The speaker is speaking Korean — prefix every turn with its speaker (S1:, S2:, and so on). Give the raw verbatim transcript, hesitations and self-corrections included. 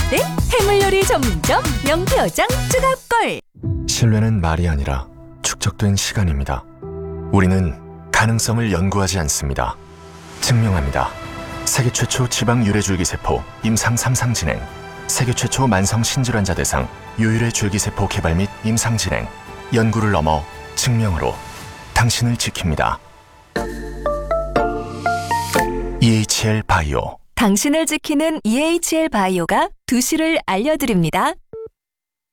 S1: 때 해물요리 전문점 명태어장 추가골.
S2: 신뢰는 말이 아니라 축적된 시간입니다. 우리는 가능성을 연구하지 않습니다. 증명합니다. 세계 최초 지방 유래 줄기세포 임상 삼 상 진행, 세계 최초 만성 신질환자 대상 유유래 줄기세포 개발 및 임상 진행, 연구를 넘어 증명으로 당신을 지킵니다. 이에이치엘 바이오.
S1: 당신을 지키는 이에이치엘 바이오가 두 시를 알려드립니다.